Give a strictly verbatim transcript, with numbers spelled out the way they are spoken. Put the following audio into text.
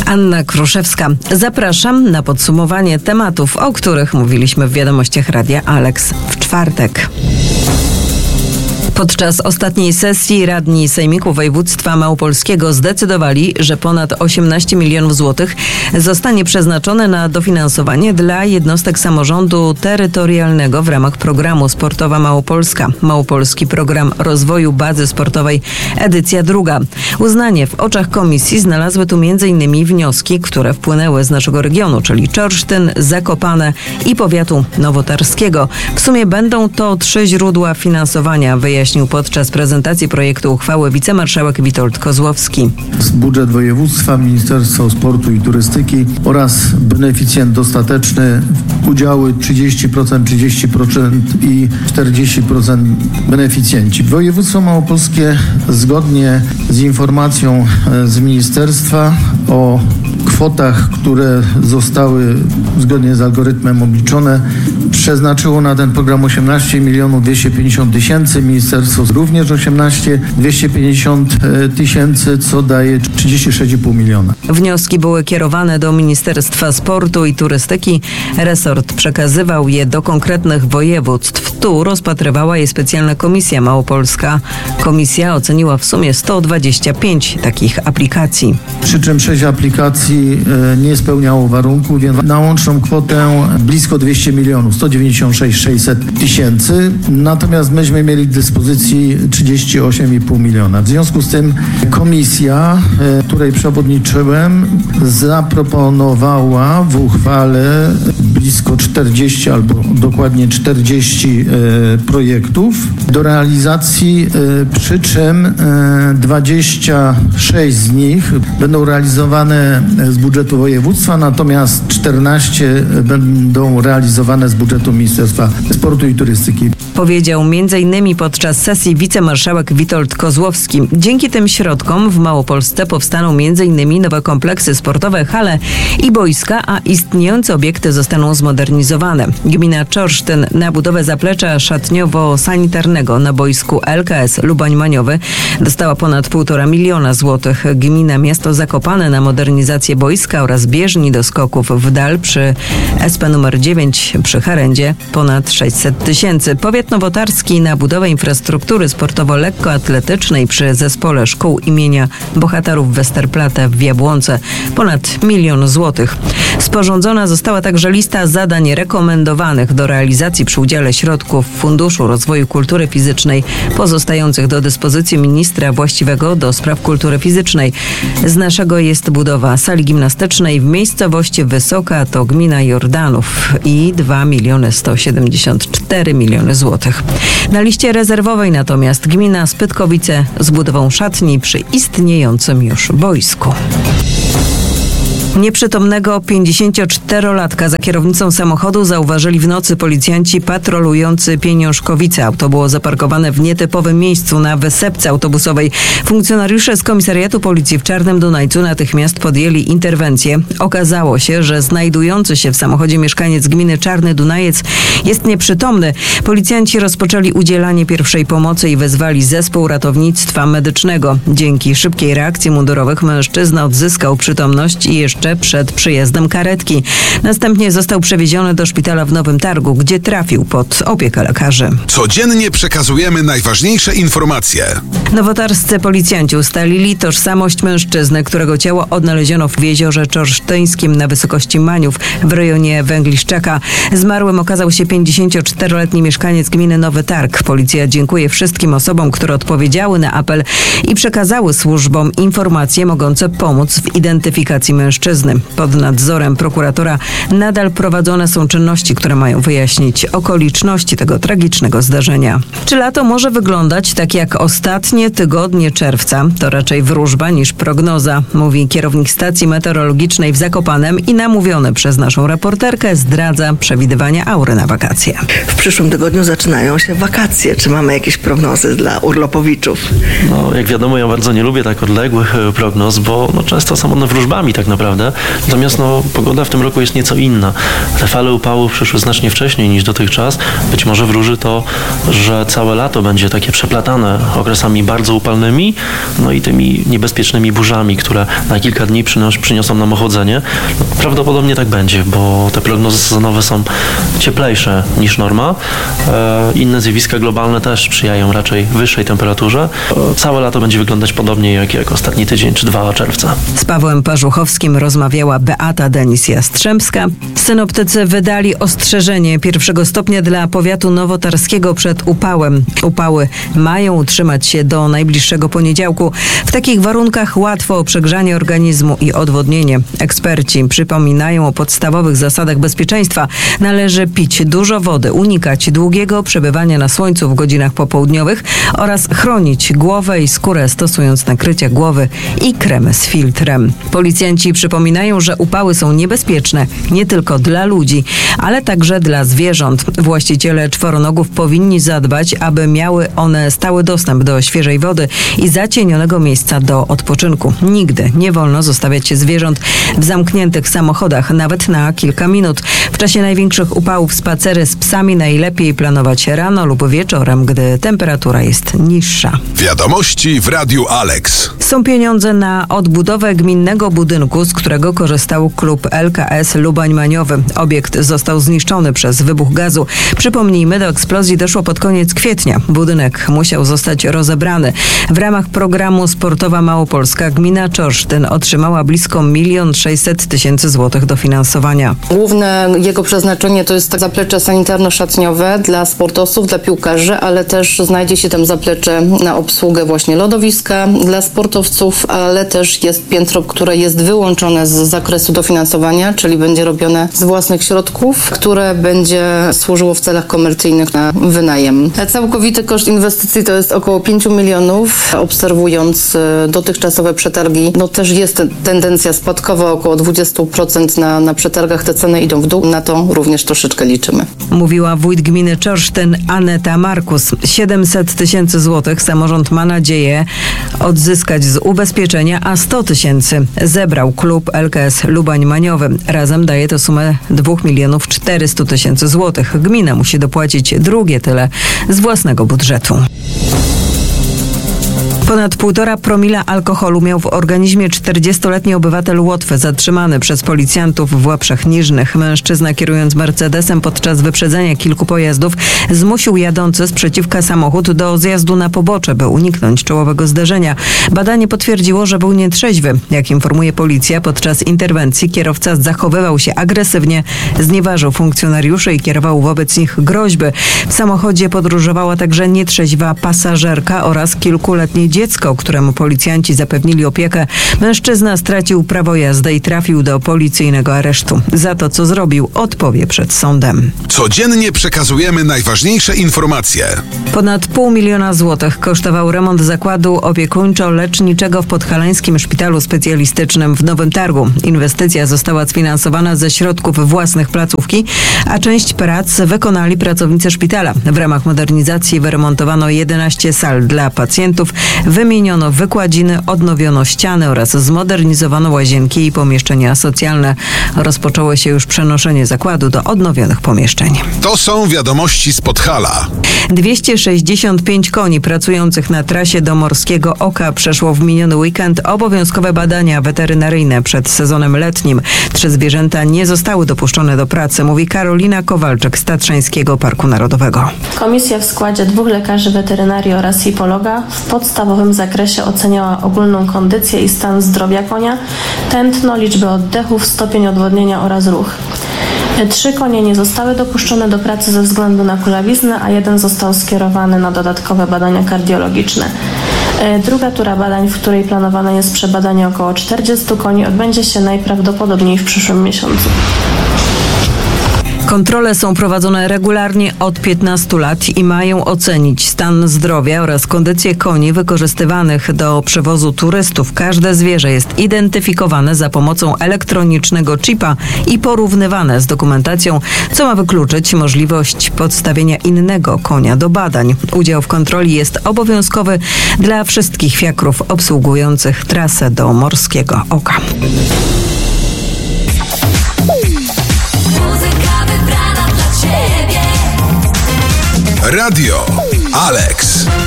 Anna Kruszewska. Zapraszam na podsumowanie tematów, o których mówiliśmy w Wiadomościach Radia Alex w czwartek. Podczas ostatniej sesji radni Sejmiku Województwa Małopolskiego zdecydowali, że ponad osiemnaście milionów złotych zostanie przeznaczone na dofinansowanie dla jednostek samorządu terytorialnego w ramach programu Sportowa Małopolska. Małopolski Program Rozwoju Bazy Sportowej, edycja druga. Uznanie w oczach komisji znalazły tu między innymi wnioski, które wpłynęły z naszego regionu, czyli Czorsztyn, Zakopane i powiatu nowotarskiego. W sumie będą to trzy źródła finansowania, wyjaśnił podczas prezentacji projektu uchwały wicemarszałek Witold Kozłowski. Budżet województwa, Ministerstwo Sportu i Turystyki oraz beneficjent dostateczny, udziały trzydzieści procent, trzydzieści procent i czterdzieści procent beneficjenci. Województwo małopolskie zgodnie z informacją z ministerstwa o kwotach, które zostały zgodnie z algorytmem obliczone, przeznaczyło na ten program osiemnaście milionów dwieście pięćdziesiąt tysięcy, ministerstwo również osiemnaście dwieście pięćdziesiąt tysięcy, co daje trzydzieści sześć i pół miliona. Wnioski były kierowane do Ministerstwa Sportu i Turystyki. Resort przekazywał je do konkretnych województw. Tu rozpatrywała je specjalna komisja małopolska. Komisja oceniła w sumie sto dwadzieścia pięć takich aplikacji. Przy czym sześć aplikacji nie spełniało warunków, więc na łączną kwotę blisko dwieście milionów, sto dziewięćdziesiąt sześć sześćset tysięcy. Natomiast myśmy mieli w dyspozycji trzydzieści osiem i pół miliona. W związku z tym komisja, której przewodniczyłem, zaproponowała w uchwale blisko czterdzieści albo dokładnie czterdzieści projektów do realizacji, przy czym dwadzieścia sześć z nich będą realizowane z budżetu województwa, natomiast czternaście będą realizowane z budżetu Ministerstwa Sportu i Turystyki. Powiedział między innymi podczas sesji wicemarszałek Witold Kozłowski. Dzięki tym środkom w Małopolsce powstaną między innymi nowe kompleksy sportowe, hale i boiska, a istniejące obiekty zostaną zmodernizowane. Gmina Czorsztyn na budowę zaplecza szatniowo-sanitarnego na boisku L K S Lubań-Maniowy dostała ponad półtora miliona złotych. Gmina Miasto Zakopane na modernizację boiska oraz bieżni do skoków w dal przy S P numer dziewięć przy Harendzie ponad sześćset tysięcy. Powiat nowotarski na budowę infrastruktury sportowo-lekkoatletycznej przy zespole szkół imienia bohaterów Westerplatte w Jabłonce ponad milion złotych. Sporządzona została także lista zadań rekomendowanych do realizacji przy udziale środków Funduszu Rozwoju Kultury Fizycznej pozostających do dyspozycji ministra właściwego do spraw kultury fizycznej. Z naszego jest budowa sali gimnastycznej w miejscowości Wysoka, to gmina Jordanów, i dwa miliony sto siedemdziesiąt cztery miliony złotych. Na liście rezerwowej natomiast gmina Spytkowice z budową szatni przy istniejącym już boisku. Nieprzytomnego pięćdziesięcioczterolatka za kierownicą samochodu zauważyli w nocy policjanci patrolujący Pieniążkowice. Auto było zaparkowane w nietypowym miejscu na wysepce autobusowej. Funkcjonariusze z komisariatu policji w Czarnym Dunajcu natychmiast podjęli interwencję. Okazało się, że znajdujący się w samochodzie mieszkaniec gminy Czarny Dunajec jest nieprzytomny. Policjanci rozpoczęli udzielanie pierwszej pomocy i wezwali zespół ratownictwa medycznego. Dzięki szybkiej reakcji mundurowych mężczyzna odzyskał przytomność i jeszcze przed przyjazdem karetki. Następnie został przewieziony do szpitala w Nowym Targu, gdzie trafił pod opiekę lekarzy. Codziennie przekazujemy najważniejsze informacje. Nowotarscy policjanci ustalili tożsamość mężczyzny, którego ciało odnaleziono w jeziorze czorsztyńskim na wysokości Maniów w rejonie Węgliszczaka. Zmarłym okazał się pięćdziesięcioczteroletni mieszkaniec gminy Nowy Targ. Policja dziękuje wszystkim osobom, które odpowiedziały na apel i przekazały służbom informacje mogące pomóc w identyfikacji mężczyzny. Pod nadzorem prokuratora nadal prowadzone są czynności, które mają wyjaśnić okoliczności tego tragicznego zdarzenia. Czy lato może wyglądać tak jak ostatnie tygodnie czerwca? To raczej wróżba niż prognoza, mówi kierownik stacji meteorologicznej w Zakopanem i namówiony przez naszą reporterkę zdradza przewidywania aury na wakacje. W przyszłym tygodniu zaczynają się wakacje. Czy mamy jakieś prognozy dla urlopowiczów? No, jak wiadomo, ja bardzo nie lubię tak odległych prognoz, bo no, często są one wróżbami tak naprawdę. radę. Natomiast no, pogoda w tym roku jest nieco inna. Te fale upałów przyszły znacznie wcześniej niż dotychczas. Być może wróży to, że całe lato będzie takie przeplatane okresami bardzo upalnymi, no i tymi niebezpiecznymi burzami, które na kilka dni przynos- przyniosą nam ochłodzenie. No, prawdopodobnie tak będzie, bo te prognozy sezonowe są cieplejsze niż norma. E, inne zjawiska globalne też sprzyjają raczej wyższej temperaturze. E, całe lato będzie wyglądać podobnie jak, jak ostatni tydzień czy dwa czerwca. Z Pawłem Parzuchowskim rozmawiała Beata Denis-Jastrzębska. Synoptycy wydali ostrzeżenie pierwszego stopnia dla powiatu nowotarskiego przed upałem. Upały mają utrzymać się do najbliższego poniedziałku. W takich warunkach łatwo o przegrzanie organizmu i odwodnienie. Eksperci przypominają o podstawowych zasadach bezpieczeństwa. Należy pić dużo wody, unikać długiego przebywania na słońcu w godzinach popołudniowych oraz chronić głowę i skórę, stosując nakrycia głowy i kremy z filtrem. Policjanci przypominają, że upały są niebezpieczne nie tylko dla ludzi, ale także dla zwierząt. Właściciele czworonogów powinni zadbać, aby miały one stały dostęp do świeżej wody i zacienionego miejsca do odpoczynku. Nigdy nie wolno zostawiać zwierząt w zamkniętych samochodach, nawet na kilka minut. W czasie największych upałów spacery z psami najlepiej planować rano lub wieczorem, gdy temperatura jest niższa. Wiadomości w Radiu Alex. Są pieniądze na odbudowę gminnego budynku, z którego korzystał klub L K S Lubań Maniowy. Obiekt został zniszczony przez wybuch gazu. Przypomnijmy, do eksplozji doszło pod koniec kwietnia. Budynek musiał zostać rozebrany. W ramach programu Sportowa Małopolska gmina Czorsztyn otrzymała blisko milion sześćset tysięcy złotych dofinansowania. Główne jego przeznaczenie to jest zaplecze sanitarno-szatniowe dla sportowców, dla piłkarzy, ale też znajdzie się tam zaplecze na obsługę właśnie lodowiska dla sportowców, ale też jest piętro, które jest wyłączone z zakresu dofinansowania, czyli będzie robione z własnych środków, które będzie służyło w celach komercyjnych na wynajem. Całkowity koszt inwestycji to jest około pięć milionów. Obserwując dotychczasowe przetargi, no też jest tendencja spadkowa, około dwadzieścia procent na, na przetargach te ceny idą w dół. Na to również troszeczkę liczymy. Mówiła wójt gminy Czorsztyn Aneta Markus. siedemset tysięcy złotych samorząd ma nadzieję odzyskać z ubezpieczenia, a sto tysięcy zebrał klub L K S Lubań Maniowy. Razem daje to sumę dwa miliony czterysta tysięcy złotych. Gmina musi dopłacić drugie tyle z własnego budżetu. Ponad półtora promila alkoholu miał w organizmie czterdziestoletni obywatel Łotwy, zatrzymany przez policjantów w Łapszach Niżnych. Mężczyzna, kierując Mercedesem podczas wyprzedzenia kilku pojazdów, zmusił jadący z przeciwka samochód do zjazdu na pobocze, by uniknąć czołowego zderzenia. Badanie potwierdziło, że był nietrzeźwy. Jak informuje policja, podczas interwencji kierowca zachowywał się agresywnie, znieważył funkcjonariuszy i kierował wobec nich groźby. W samochodzie podróżowała także nietrzeźwa pasażerka oraz kilkuletnie dziecko. Dziecko, któremu policjanci zapewnili opiekę. Mężczyzna stracił prawo jazdy i trafił do policyjnego aresztu. Za to, co zrobił, odpowie przed sądem. Codziennie przekazujemy najważniejsze informacje. Ponad pół miliona złotych kosztował remont zakładu opiekuńczo-leczniczego w Podhalańskim Szpitalu Specjalistycznym w Nowym Targu. Inwestycja została sfinansowana ze środków własnych placówki, a część prac wykonali pracownicy szpitala. W ramach modernizacji wyremontowano jedenaście sal dla pacjentów, wymieniono wykładziny, odnowiono ściany oraz zmodernizowano łazienki i pomieszczenia socjalne. Rozpoczęło się już przenoszenie zakładu do odnowionych pomieszczeń. To są wiadomości z Podhala. dwieście sześćdziesiąt pięć koni pracujących na trasie do Morskiego Oka przeszło w miniony weekend obowiązkowe badania weterynaryjne przed sezonem letnim. Trzy zwierzęta nie zostały dopuszczone do pracy, mówi Karolina Kowalczyk z Tatrzańskiego Parku Narodowego. Komisja w składzie dwóch lekarzy weterynarii oraz hipologa w podstawowym zakresie oceniała ogólną kondycję i stan zdrowia konia, tętno, liczbę oddechów, stopień odwodnienia oraz ruch. Trzy konie nie zostały dopuszczone do pracy ze względu na kulawiznę, a jeden został skierowany na dodatkowe badania kardiologiczne. Druga tura badań, w której planowane jest przebadanie około czterdziestu koni, odbędzie się najprawdopodobniej w przyszłym miesiącu. Kontrole są prowadzone regularnie od piętnastu lat i mają ocenić stan zdrowia oraz kondycję koni wykorzystywanych do przewozu turystów. Każde zwierzę jest identyfikowane za pomocą elektronicznego chipa i porównywane z dokumentacją, co ma wykluczyć możliwość podstawienia innego konia do badań. Udział w kontroli jest obowiązkowy dla wszystkich fiakrów obsługujących trasę do Morskiego Oka. Muzyka wybrana dla ciebie. Radio Alex.